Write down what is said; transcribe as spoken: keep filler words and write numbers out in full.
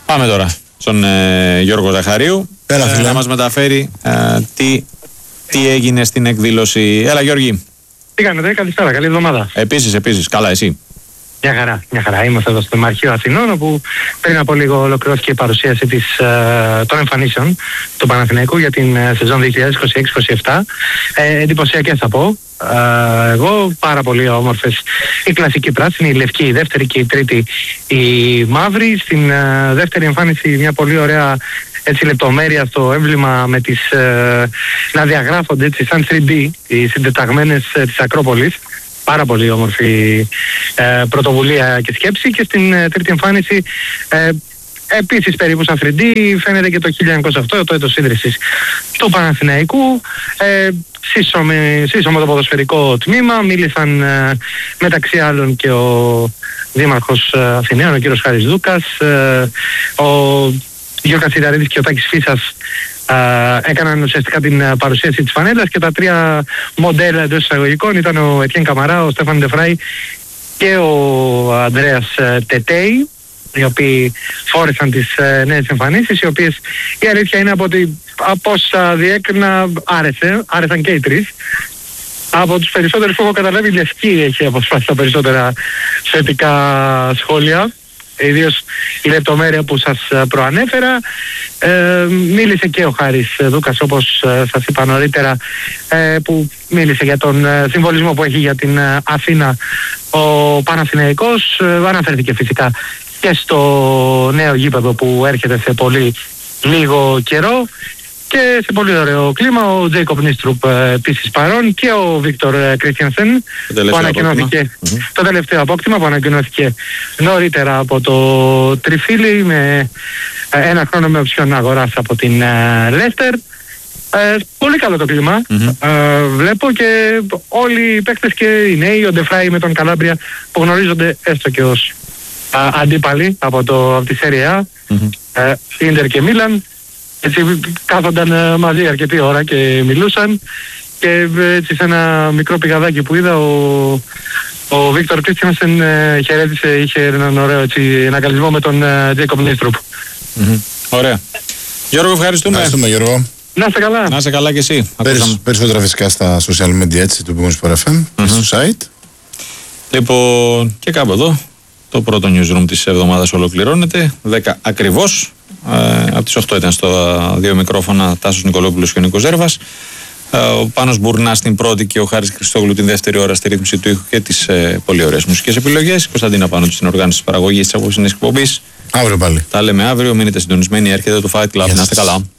Πάμε τώρα στον ε, Γιώργο Ζαχαρίου Πέρα, ε, να μας μεταφέρει ε, τι, τι έγινε στην εκδήλωση. Έλα Γιώργη. Τι κάνετε, καλησπέρα, καλή εβδομάδα. Επίσης, επίσης, καλά εσύ. Μια χαρά, μια χαρά. Είμαστε εδώ στο Δημαρχείο Αθηνών, όπου πριν από λίγο ολοκληρώθηκε η παρουσίαση της, ε, των εμφανίσεων του Παναθηναϊκού για την ε, σεζόν δύο χιλιάδες είκοσι έξι είκοσι επτά. Ε, εντυπωσιακές θα πω. Ε, εγώ πάρα πολύ όμορφες. Η κλασική πράσινη, η λευκή, η δεύτερη και η τρίτη η μαύρη. Στην ε, δεύτερη εμφάνιση μια πολύ ωραία έτσι λεπτομέρεια στο έμβλημα με τις ε, να διαγράφονται έτσι σαν θρι ντι οι συντεταγμένες ε, της Ακρόπολης. Πάρα πολύ όμορφη ε, πρωτοβουλία και σκέψη. Και στην ε, τρίτη εμφάνιση ε, επίσης περίπου σαν θρι ντι φαίνεται και το χίλια εννιακόσια οκτώ, το έτος ίδρυσης του Παναθηναϊκού. Ε, σύσσωμη, σύσσωμο το ποδοσφαιρικό τμήμα. Μίλησαν ε, μεταξύ άλλων και ο Δήμαρχος ε, Αθηναίων, ο κύριος Χάρης Δούκας, ε, ο Γιώργος Κατσιδαρίδης και ο Τάκης Φίσας. Uh, έκαναν ουσιαστικά την uh, παρουσίαση της φανέλας και τα τρία μοντέλα εντός εισαγωγικών ήταν ο Ετιέν Καμαρά, ο Στέφαν Ντεφράι και ο Ανδρέας uh, Τετέι, οι οποίοι φόρεσαν τις uh, νέες εμφανίσεις, οι οποίες η αλήθεια είναι από, ότι, από όσα διέκρινα άρεσε, άρεσαν και οι τρεις. Από τους περισσότερους που έχω καταλάβει, η Λευκή έχει αποσπάσει τα περισσότερα θετικά σχόλια. Ιδίως η λεπτομέρεια που σας προανέφερα. Ε, μίλησε και ο Χάρης Δούκας, όπως σας είπα νωρίτερα, ε, που μίλησε για τον συμβολισμό που έχει για την Αθήνα ο Παναθηναϊκός. Ε, αναφέρθηκε φυσικά και στο νέο γήπεδο που έρχεται σε πολύ λίγο καιρό και σε πολύ ωραίο κλίμα. Ο Τζέικοπ Νίστρουπ επίσης παρόν και ο Βίκτορ Κρίστιανσεν που ανακοινώθηκε mm-hmm. το τελευταίο απόκτημα που ανακοινώθηκε νωρίτερα από το Τριφύλι με ένα χρόνο με οψιόν αγοράς από την Λέστερ. Ε, πολύ καλό το κλίμα. Mm-hmm. Ε, βλέπω και όλοι οι παίκτες και οι νέοι, ο Ντεφράι με τον Καλάμπρια που γνωρίζονται έστω και ως α, αντίπαλοι από, το, από τη Σέρια A, mm-hmm. ε, Ίντερ και Μίλαν. Έτσι κάθονταν μαζί αρκετή ώρα και μιλούσαν και έτσι σε ένα μικρό πηγαδάκι που είδα ο, ο Βίκτορ Κρίστιανσεν ε, χαιρέτησε, είχε έναν ωραίο έτσι, ένα καλισμό με τον Τζέικοπ Νίστρουπ. Mm-hmm. Ωραία. Γιώργο, ευχαριστούμε. Ευχαριστούμε Γιώργο. Να είστε καλά. Να είστε καλά και εσύ. Περισ, περισσότερα φυσικά στα social media έτσι, του Big Sport εφ εμ mm-hmm. και στο site. Λοιπόν, και κάπου εδώ το πρώτο newsroom της εβδομάδας ολοκληρώνεται. δέκα ακριβώς. Ε, από τις οκτώ ήταν στο δύο μικρόφωνα Τάσος Νικολόπουλος και ο Νίκος Ζέρβας. Ε, ο Πάνος Μπουρνάς στην πρώτη και ο Χάρης Χριστόγλου την δεύτερη ώρα στη ρύθμιση του ήχου και τις ε, πολύ ωραίες μουσικές επιλογές. Κωνσταντίνα Πάνο στην οργάνωση της παραγωγής της απόψινής εκπομπής. Αύριο πάλι. Τα λέμε αύριο. Μείνετε συντονισμένοι. Έρχεται το Fight Club. Να είστε καλά.